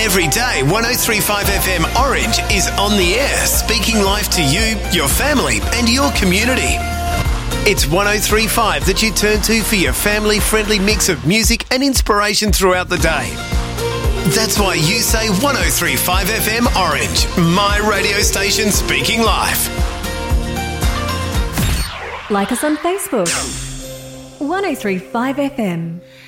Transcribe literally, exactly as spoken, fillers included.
Every day, one oh three point five F M Orange is on the air, speaking life to you, your family and your community. It's one oh three point five that you turn to for your family-friendly mix of music and inspiration throughout the day. That's why you say one oh three point five F M Orange, my radio station speaking life. Like us on Facebook. one oh three point five F M.